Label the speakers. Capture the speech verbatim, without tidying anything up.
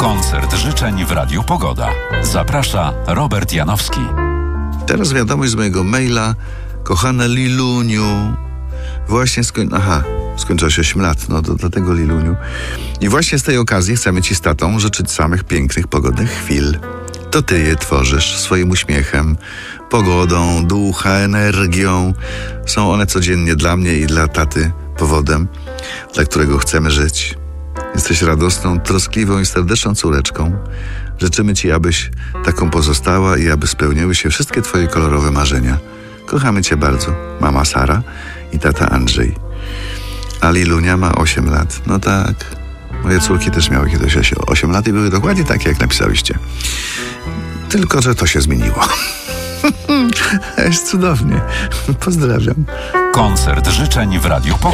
Speaker 1: Koncert życzeń w Radiu Pogoda. Zaprasza Robert Janowski.
Speaker 2: Teraz wiadomość z mojego maila. Kochana Liluniu, właśnie skoń... Aha, skończyło się osiem lat, no to dlatego Liluniu. I właśnie z tej okazji chcemy Ci z tatą życzyć samych pięknych, pogodnych chwil. To Ty je tworzysz swoim uśmiechem, pogodą, ducha, energią. Są one codziennie dla mnie i dla taty powodem, dla którego chcemy żyć. Jesteś radosną, troskliwą i serdeczną córeczką. Życzymy Ci, abyś taką pozostała i aby spełniły się wszystkie Twoje kolorowe marzenia. Kochamy Cię bardzo. Mama Sara i tata Andrzej. A Lilunia ma osiem lat. No tak. Moje córki też miały kiedyś osiem lat i były dokładnie takie, jak napisałyście. Tylko, że to się zmieniło. Jest cudownie. Pozdrawiam.
Speaker 1: Koncert życzeń w Radiu Pogoda.